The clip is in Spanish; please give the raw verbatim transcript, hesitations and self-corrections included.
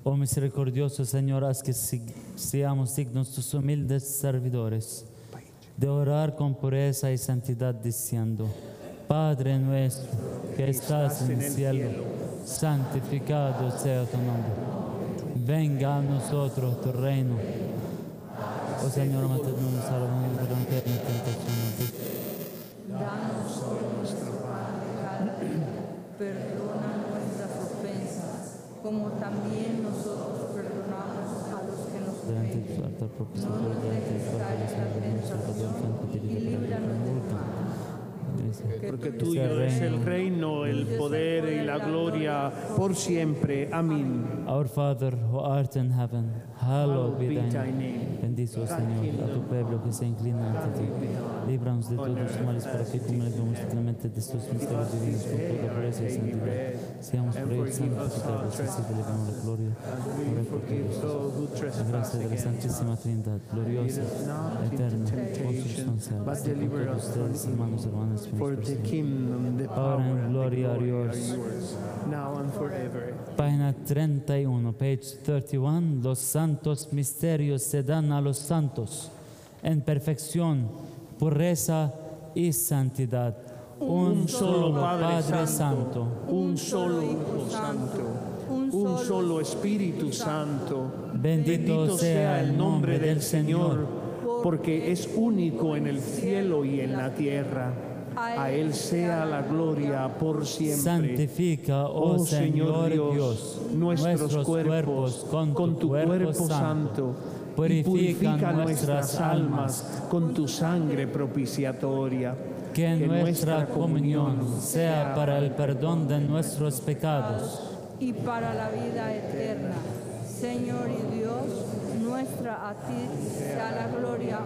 Oh misericordioso Señor, haz que si- seamos dignos tus humildes servidores de orar con pureza y santidad diciendo: Padre nuestro que estás en el cielo, santificado sea tu nombre. Venga a nosotros tu reino. Oh Señor, manténnos salvos de la tentación. Danos hoy nuestro pan de cada día. Perdona nuestras ofensas, como también nosotros perdonamos a los que nos Delante de ofenden. tu altar propiciatorio, No nos delante de dejes tu caer en la tentación y líbranos del mal. Porque tuyo es el reino, el poder y la gloria por siempre. Amén. Our Father, who art in heaven, hallowed be thy name. name. Bendice, oh Señor, a tu pueblo que se inclina ante ti. Líbranos de todos los males para que, como libramos totalmente de estos misterios divinos, con toda pureza y santidad, seamos por ellos santificados, así te elevamos la gloria. Ora por todos. La gracia de la Santísima Trinidad, gloriosa, eterna, consubstancial, esté con todos ustedes, hermanos y hermanas, For feliz por the siempre. kingdom, the Power power, and and the glory are glory are yours. yours, now and forever. Página treinta y uno, page treinta y uno. Los santos misterios se dan a los santos en perfección, pureza y santidad. Un, solo Padre, Santo, un solo Hijo Santo, un solo Espíritu Santo. Bendito sea el nombre del Señor, porque es único en el cielo y en la tierra. A Él sea la gloria por siempre. santifica, oh, Oh Señor Dios, nuestros cuerpos con tu cuerpo santo, y purifica nuestras almas con tu sangre propiciatoria. que nuestra comunión sea para el perdón de nuestros pecados y para la vida eterna. Señor y Dios, nuestra a ti sea la gloria,